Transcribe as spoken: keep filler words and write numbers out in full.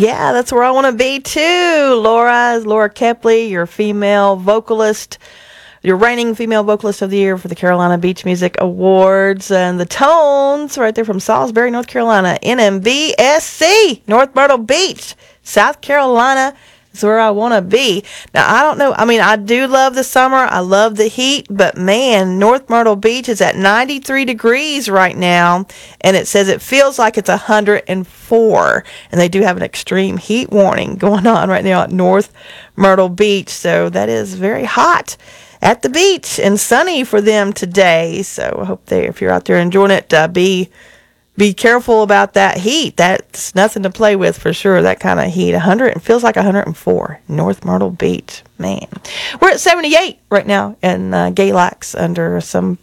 Yeah, that's where I want to be too. Laura is Laura Kepley, your female vocalist, your reigning female vocalist of the year for the Carolina Beach Music Awards. And the Tones, right there from Salisbury, North Carolina. N M B S C, North Myrtle Beach, South Carolina. That's where I want to be. Now, I don't know. I mean, I do love the summer. I love the heat. But, man, North Myrtle Beach is at ninety-three degrees right now. And it says it feels like it's one hundred four. And they do have an extreme heat warning going on right now at North Myrtle Beach. So that is very hot at the beach and sunny for them today. So I hope they, if you're out there enjoying it, uh, be... Be careful about that heat. That's nothing to play with for sure, that kind of heat. one hundred, it feels like one hundred four. North Myrtle Beach. Man. We're at seventy-eight right now in uh, Galax under some